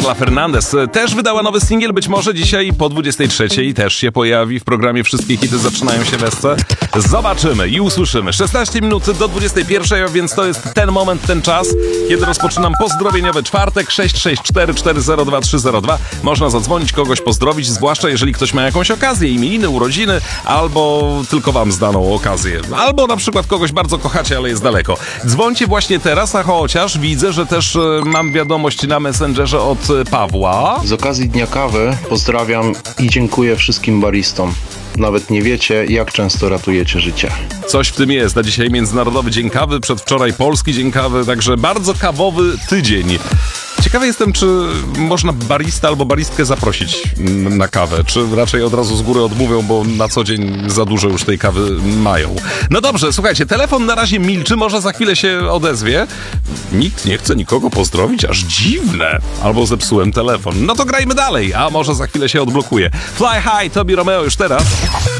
Carla Fernandez też wydała nowy singiel, być może dzisiaj po 23 też się pojawi w programie Wszystkie hity zaczynają się w SC. Zobaczymy i usłyszymy. 16 minut do 21, więc to jest ten moment, ten czas, kiedy rozpoczynam pozdrowieniowy czwartek. 664402302. Można zadzwonić, kogoś pozdrowić, zwłaszcza jeżeli ktoś ma jakąś okazję, imieniny, urodziny, albo tylko wam zdaną okazję. Albo na przykład kogoś bardzo kochacie, ale jest daleko. Dzwońcie właśnie teraz, a chociaż widzę, że też mam wiadomość na Messengerze od Pawła. Z okazji Dnia Kawy pozdrawiam i dziękuję wszystkim baristom. Nawet nie wiecie, jak często ratujecie życie. Coś w tym jest. Na dzisiaj Międzynarodowy Dzień Kawy, przedwczoraj Polski Dzień Kawy, także bardzo kawowy tydzień. Ciekawy jestem, czy można barista albo baristkę zaprosić na kawę, czy raczej od razu z góry odmówią, bo na co dzień za dużo już tej kawy mają. No dobrze, słuchajcie, telefon na razie milczy, może za chwilę się odezwie. Nikt nie chce nikogo pozdrowić, aż dziwne. Albo zepsułem telefon. No to grajmy dalej, a może za chwilę się odblokuje. Fly High, Tobi Romeo już teraz.